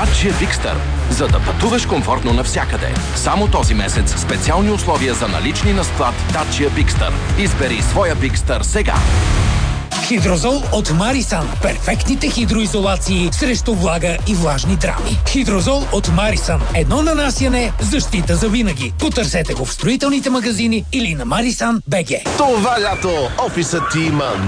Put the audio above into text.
Dacia Bigster, за да пътуваш комфортно навсякъде. Само този месец специални условия за налични на склад Dacia Bigster. Избери своя Bigster сега. Хидрозол от Марисан. Перфектните хидроизолации срещу влага и влажни драми. Хидрозол от Марисан. Едно нанасяне, защита за винаги. Потърсете го в строителните магазини или на Marisan.bg. Това лято офисът ти има